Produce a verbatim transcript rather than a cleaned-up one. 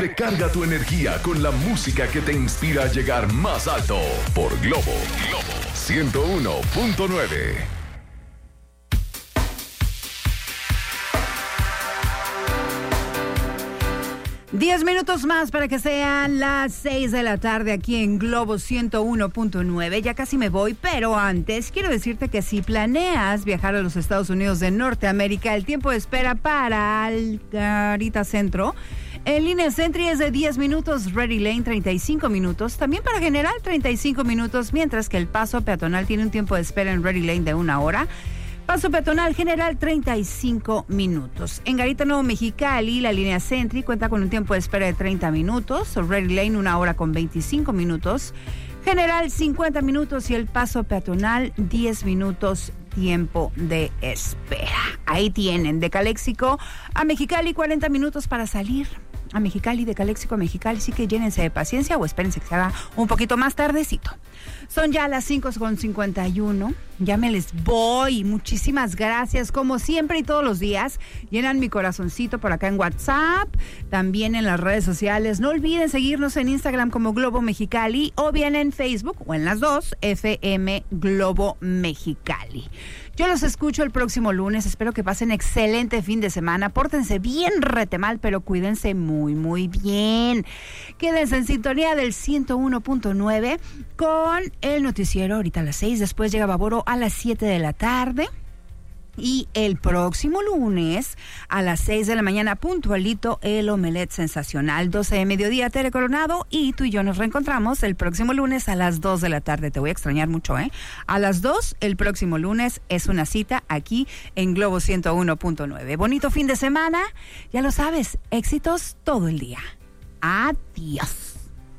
Recarga tu energía con la música que te inspira a llegar más alto por Globo, Globo ciento uno punto nueve. Diez minutos más para que sean las seis de la tarde aquí en Globo ciento uno punto nueve. Ya casi me voy, pero antes quiero decirte que si planeas viajar a los Estados Unidos de Norteamérica, el tiempo de espera para Algarita Centro en línea Sentry es de diez minutos, Ready Lane treinta y cinco minutos, también para General treinta y cinco minutos, mientras que el paso peatonal tiene un tiempo de espera en Ready Lane de una hora. Paso peatonal General treinta y cinco minutos. En Garita Nuevo Mexicali, la línea Sentry cuenta con un tiempo de espera de treinta minutos. Ready Lane una hora con veinticinco minutos. General cincuenta minutos y el paso peatonal diez minutos tiempo de espera. Ahí tienen, de Caléxico a Mexicali cuarenta minutos para salir. A Mexicali, de Caléxico a Mexicali, sí que llénense de paciencia o espérense que se haga un poquito más tardecito. Son ya las cinco con cincuenta y uno, ya me les voy, muchísimas gracias, como siempre y todos los días, llenan mi corazoncito por acá en WhatsApp, también en las redes sociales, no olviden seguirnos en Instagram como Globo Mexicali, o bien en Facebook, o en las dos, F M Globo Mexicali. Yo los escucho el próximo lunes, espero que pasen excelente fin de semana, pórtense bien retemal, pero cuídense muy, muy bien. Quédense en sintonía del ciento uno punto nueve con el noticiero ahorita a las seis, después llega Baboro a las siete de la tarde. Y el próximo lunes a las seis de la mañana, puntualito, el Omelet Sensacional, doce de mediodía, Tere Coronado, y tú y yo nos reencontramos el próximo lunes a las dos de la tarde. Te voy a extrañar mucho, ¿eh? A las dos, el próximo lunes, es una cita aquí en Globo ciento uno punto nueve. Bonito fin de semana, ya lo sabes, éxitos todo el día. Adiós.